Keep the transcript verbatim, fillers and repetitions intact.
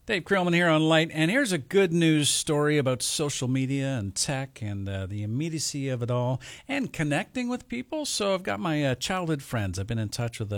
Dave Krillman here on Light, and here's a good news story about social media and tech and uh, the immediacy of it all and connecting with people. So I've got my uh, childhood friends. I've been in touch with